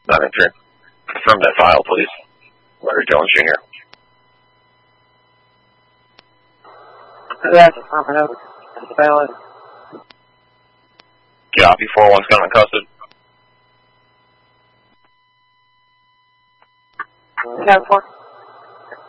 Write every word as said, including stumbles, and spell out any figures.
nine three. Confirm that file, please. Larry Jones, Junior That's affirmative. It's valid. Copy, four one's coming custody. ten four.